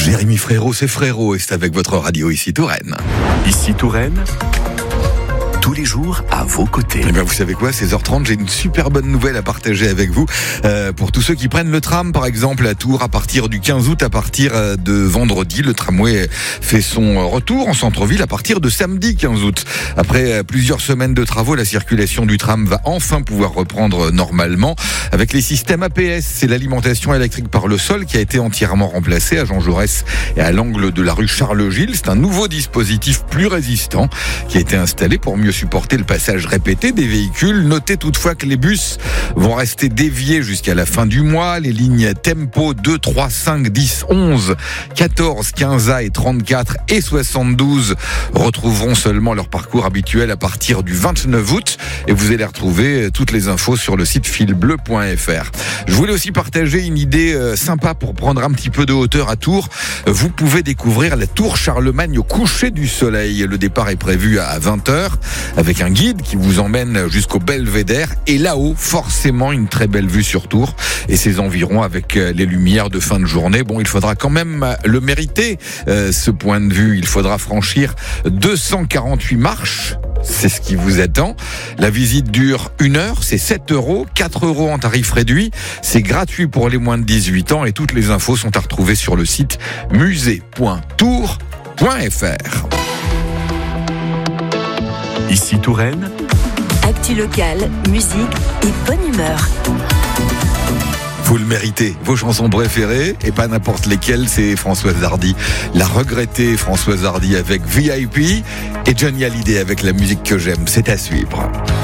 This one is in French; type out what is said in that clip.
Jérémy Frérot, c'est Frérot et c'est avec votre radio ici Touraine. Ici Touraine, tous les jours à vos côtés. Eh bien, vous savez quoi, 16h30, j'ai une super bonne nouvelle à partager avec vous. Pour tous ceux qui prennent le tram, par exemple, à Tours, à partir du 15 août, à partir de vendredi, le tramway fait son retour en centre-ville à partir de samedi 15 août. Après plusieurs semaines de travaux, la circulation du tram va enfin pouvoir reprendre normalement avec les systèmes APS. C'est l'alimentation électrique par le sol qui a été entièrement remplacée à Jean Jaurès et à l'angle de la rue Charles-Gilles. C'est un nouveau dispositif plus résistant qui a été installé pour mieux supporter le passage répété des véhicules. Notez toutefois que les bus vont rester déviés jusqu'à la fin du mois. Les lignes Tempo 2, 3, 5, 10, 11, 14, 15A et 34 et 72 retrouveront seulement leur parcours habituel à partir du 29 août. Et vous allez retrouver toutes les infos sur le site filbleu.fr. Je voulais aussi partager une idée sympa pour prendre un petit peu de hauteur à Tours. Vous pouvez découvrir la tour Charlemagne au coucher du soleil. Le départ est prévu à 20h avec un guide qui vous emmène jusqu'au Belvédère. Et là-haut, forcément, une très belle vue sur Tours et ses environs avec les lumières de fin de journée. Bon, il faudra quand même le mériter, ce point de vue. Il faudra franchir 248 marches. C'est ce qui vous attend. La visite dure 1 heure, c'est 7 €, 4 € en tarif réduit. C'est gratuit pour les moins de 18 ans et toutes les infos sont à retrouver sur le site musée.tours.fr. Ici Touraine, actu locale, musique et bonne humeur. Vous le méritez. Vos chansons préférées, et pas n'importe lesquelles, c'est Françoise Hardy. La regrettée Françoise Hardy avec VIP et Johnny Hallyday avec La musique que j'aime. C'est à suivre.